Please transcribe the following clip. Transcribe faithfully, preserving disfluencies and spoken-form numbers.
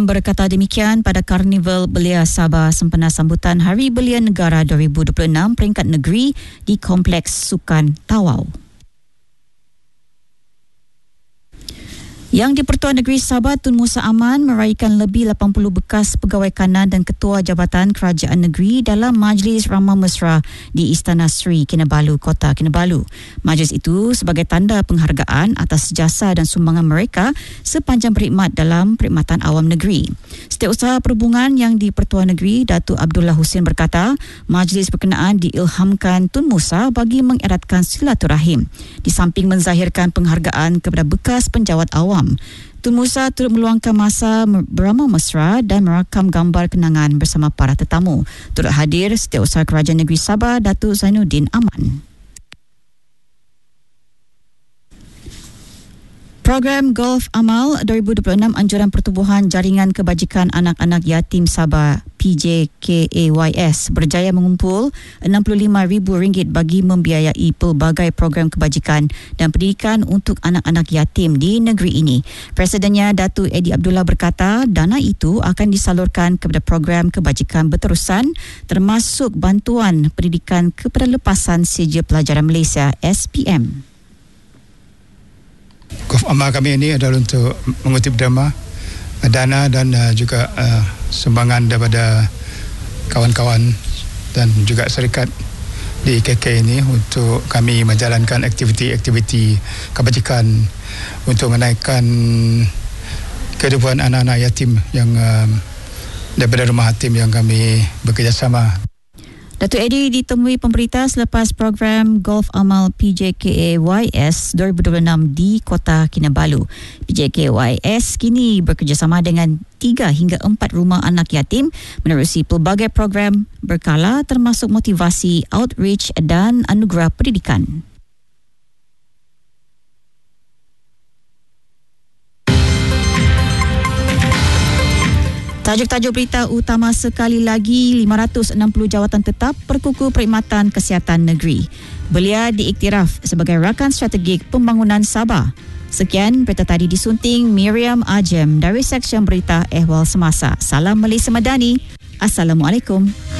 Berkata demikian pada Karnival Belia Sabah sempena sambutan Hari Belia Negara dua ribu dua puluh enam peringkat negeri di Kompleks Sukan Tawau. Yang di-Pertuan Negeri Sabah Tun Musa Aman meraihkan lebih lapan puluh bekas pegawai kanan dan ketua Jabatan Kerajaan Negeri dalam Majlis Ramah Mesra di Istana Sri Kinabalu, Kota Kinabalu. Majlis itu sebagai tanda penghargaan atas jasa dan sumbangan mereka sepanjang berkhidmat dalam perkhidmatan awam negeri. Setiausaha Perhubungan yang di-Pertuan Negeri Datuk Abdullah Husin berkata, majlis berkenaan diilhamkan Tun Musa bagi mengeratkan silaturahim di samping menzahirkan penghargaan kepada bekas penjawat awam. Tun Musa turut meluangkan masa beramah mesra dan merakam gambar kenangan bersama para tetamu. Turut hadir Setiausaha Kerajaan Negeri Sabah Datuk Zainuddin Aman. Program Golf Amal dua ribu dua puluh enam Anjuran Pertubuhan Jaringan Kebajikan Anak-Anak Yatim Sabah P J K A Y S berjaya mengumpul enam puluh lima ribu ringgit bagi membiayai pelbagai program kebajikan dan pendidikan untuk anak-anak yatim di negeri ini. Presidennya Datuk Eddie Abdullah berkata dana itu akan disalurkan kepada program kebajikan berterusan termasuk bantuan pendidikan kepada lepasan Sijil Pelajaran Malaysia S P M. Golf amal kami ini adalah untuk mengutip drama, dana dan uh, juga uh, sumbangan daripada kawan-kawan dan juga syarikat di K K ini untuk kami menjalankan aktiviti-aktiviti kebajikan untuk menaikkan kehidupan anak-anak yatim yang uh, daripada rumah yatim yang kami bekerjasama. Datuk Eddie ditemui pemberita selepas program Golf Amal P J K A Y S dua ribu dua puluh enam di Kota Kinabalu. P J K A Y S kini bekerjasama dengan tiga hingga empat rumah anak yatim menerusi pelbagai program berkala termasuk motivasi, outreach dan anugerah pendidikan. Tajuk-tajuk berita utama sekali lagi, lima ratus enam puluh jawatan tetap Perkuku Perkhidmatan Kesihatan Negeri. Belia diiktiraf sebagai rakan strategik pembangunan Sabah. Sekian berita tadi disunting Miriam Ajem dari Seksyen Berita Ehwal Semasa. Salam Malaysia Madani. Assalamualaikum.